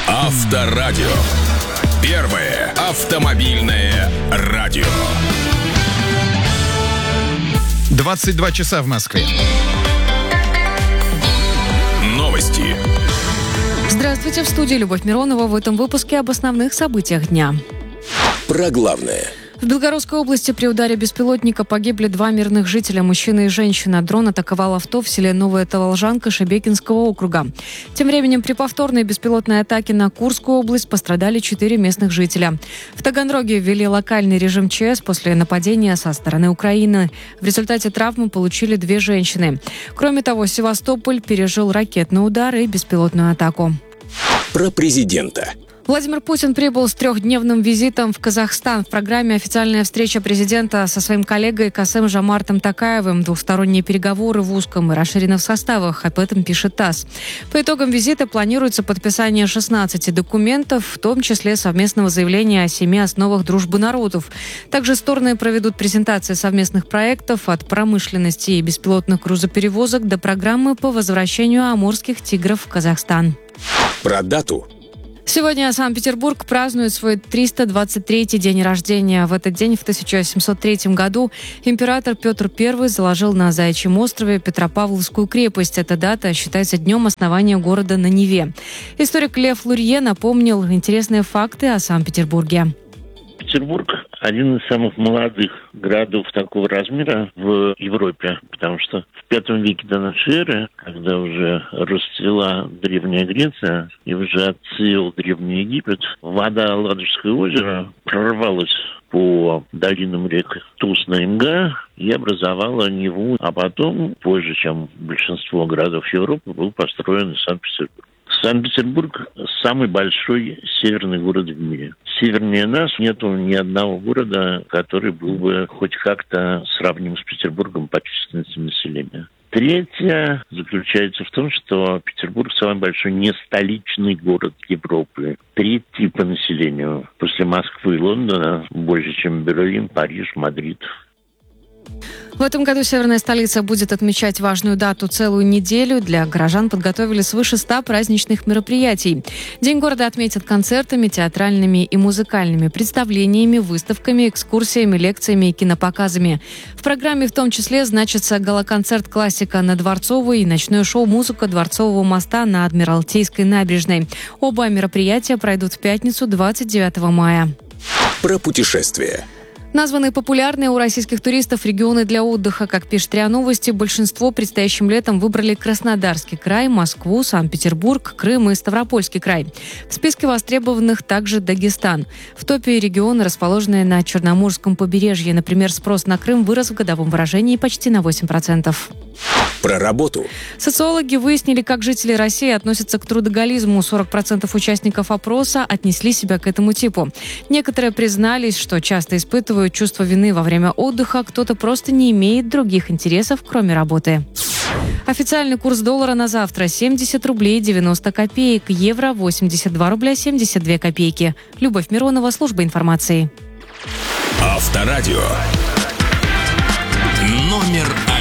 Авторадио. Первое автомобильное радио. 22 часа в Москве. Новости. Здравствуйте, в студии Любовь Миронова. В этом выпуске об основных событиях дня. Про главное. В Белгородской области при ударе беспилотника погибли 2 мирных жителя, мужчина и женщина. Дрон атаковал авто в селе Новая Таволжанка Шебекинского округа. Тем временем при повторной беспилотной атаке на Курскую область пострадали 4 местных жителя. В Таганроге ввели локальный режим ЧС после нападения со стороны Украины. В результате травмы получили 2 женщины. Кроме того, Севастополь пережил ракетный удар и беспилотную атаку. Про президента. Владимир Путин прибыл с 3-дневным визитом в Казахстан. В программе официальная встреча президента со своим коллегой Касым-Жомартом Токаевым, двухсторонние переговоры в узком и расширенных составах. Об этом пишет ТАСС. По итогам визита планируется подписание 16 документов, в том числе совместного заявления о 7 основах дружбы народов. Также стороны проведут презентации совместных проектов от промышленности и беспилотных грузоперевозок до программы по возвращению амурских тигров в Казахстан. Про дату. Сегодня Санкт-Петербург празднует свой 323-й день рождения. В этот день, в 1703 году, император Петр I заложил на Заячьем острове Петропавловскую крепость. Эта дата считается днем основания города на Неве. Историк Лев Лурье напомнил интересные факты о Санкт-Петербурге. Петербург – один из самых молодых городов такого размера в Европе, потому что в V веке до нашей эры, когда уже расцвела Древняя Греция и уже отцвел Древний Египет, вода Ладожского озера прорвалась по долинам рек Тусна и Мга и образовала Неву, а потом, позже, чем большинство городов Европы, был построен Санкт-Петербург. Санкт-Петербург – самый большой северный город в мире. Севернее нас нету ни одного города, который был бы хоть как-то сравним с Петербургом по численности населения. Третье заключается в том, что Петербург – самый большой не столичный город Европы. Третий по населению. После Москвы и Лондона больше, чем Берлин, Париж, Мадрид. В этом году северная столица будет отмечать важную дату целую неделю. Для горожан подготовили свыше 100 праздничных мероприятий. День города отметят концертами, театральными и музыкальными представлениями, выставками, экскурсиями, лекциями и кинопоказами. В программе в том числе значится гала-концерт «Классика» на Дворцовой и ночное шоу «Музыка Дворцового моста» на Адмиралтейской набережной. Оба мероприятия пройдут в пятницу, 29 мая. Про путешествия. Названы популярные у российских туристов регионы для отдыха. Как пишет РИА Новости, большинство предстоящим летом выбрали Краснодарский край, Москву, Санкт-Петербург, Крым и Ставропольский край. В списке востребованных также Дагестан. В топе регионы, расположенные на Черноморском побережье. Например, спрос на Крым вырос в годовом выражении почти на 8%. Про работу. Социологи выяснили, как жители России относятся к трудоголизму. 40% участников опроса отнесли себя к этому типу. Некоторые признались, что часто испытывают чувство вины во время отдыха. Кто-то просто не имеет других интересов, кроме работы. Официальный курс доллара на завтра – 70 рублей 90 копеек, евро – 82 рубля 72 копейки. Любовь Миронова, служба информации. Авторадио. Номер 1.